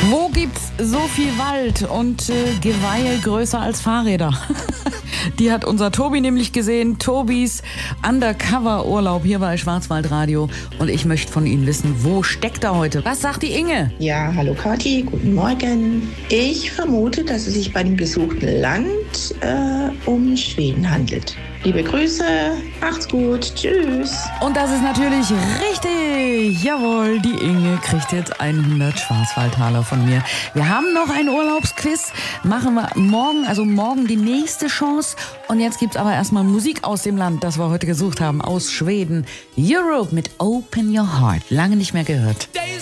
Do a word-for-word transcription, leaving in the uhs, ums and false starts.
Wo gibt's so viel Wald und äh, Geweihe größer als Fahrräder? Die hat unser Tobi nämlich gesehen. Tobis Undercover-Urlaub hier bei Schwarzwaldradio. Und ich möchte von Ihnen wissen, wo steckt er heute? Was sagt die Inge? Ja, hallo Kathi, guten Morgen. Ich vermute, dass es sich bei dem gesuchten Land äh, um Schweden handelt. Liebe Grüße, macht's gut, tschüss. Und das ist natürlich richtig. Jawohl, die Inge kriegt jetzt hundert Schwarzwaldtaler von mir. Wir haben noch ein Urlaubsquiz. Machen wir morgen, also morgen die nächste Chance. Und jetzt gibt's aber erstmal Musik aus dem Land, das wir heute gesucht haben, aus Schweden. Europe mit Open Your Heart. Lange nicht mehr gehört.